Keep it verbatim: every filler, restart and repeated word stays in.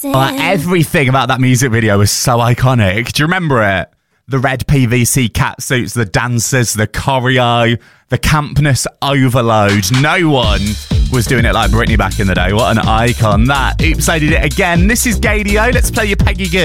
Uh, everything about that music video was so iconic. Do you remember it? The red P V C cat suits, the dancers, the choreo, the campness overload. No one was doing it like Britney back in the day. What an icon. That. Oops, I did it again. This is Gadio. Let's play your Peggy Goo.